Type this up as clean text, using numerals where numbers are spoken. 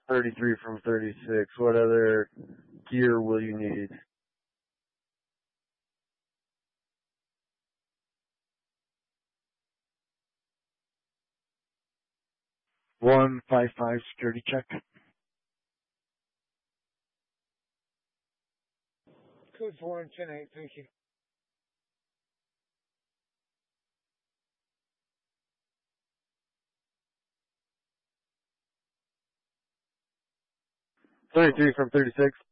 33 from 36. What other gear will you need? 155 security check. Code 4 and 10-8, thank you. $33 from 36.